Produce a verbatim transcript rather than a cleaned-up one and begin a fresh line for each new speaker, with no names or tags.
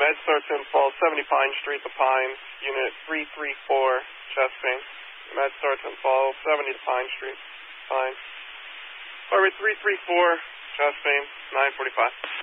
Med starts infall, seventy Pine Street, The Pines, Unit three three four, chest pain. Med starts infall, seventy Pine Street, Pines. Heart rate three three four, chest pain, nine forty-five.